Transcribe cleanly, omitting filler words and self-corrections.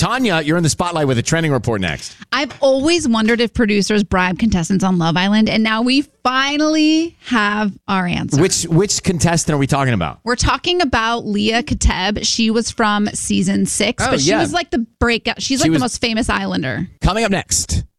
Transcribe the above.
Tanya, you're in the spotlight with a trending report next. I've always wondered if producers bribe contestants on Love Island, and now we finally have our answer. Which contestant are we talking about? We're talking about Leah Kateb. She was from season 6, but she was like the breakout. She's like the most famous Islander. Coming up next,